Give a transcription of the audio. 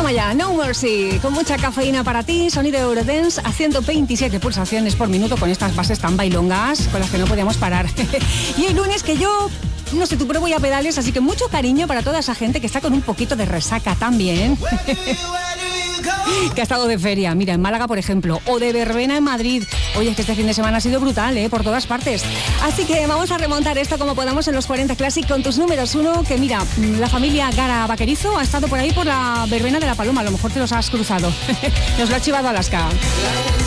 Toma ya, No Mercy, con mucha cafeína para ti, sonido Eurodance a 127 pulsaciones por minuto con estas bases tan bailongas con las que no podíamos parar. Y el lunes que yo, no sé tú, pero voy a pedales, así que mucho cariño para toda esa gente que está con un poquito de resaca también. Que ha estado de feria, mira, en Málaga, por ejemplo, o de verbena en Madrid. Oye, es que este fin de semana ha sido brutal, por todas partes. Así que vamos a remontar esto como podamos en los 40 Classic con tus números uno, que mira, la familia Gara Vaquerizo ha estado por ahí por la verbena de la Paloma, a lo mejor te los has cruzado. Nos lo ha chivado Alaska.